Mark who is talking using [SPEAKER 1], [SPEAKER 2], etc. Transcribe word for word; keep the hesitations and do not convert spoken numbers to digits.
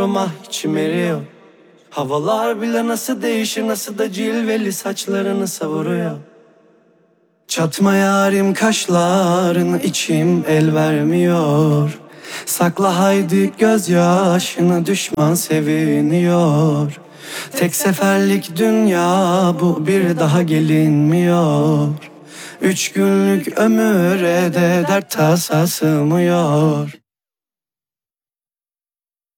[SPEAKER 1] ama içim eriyor. Havalar bile nasıl değişir, nasıl da cilveli saçlarını savuruyor. Çatma yarim kaşlarını, içim el vermiyor. Sakla haydi gözyaşını, düşman seviniyor. Tek seferlik dünya bu, bir daha gelinmiyor. Üç günlük ömüre de dert tasa sığmıyor.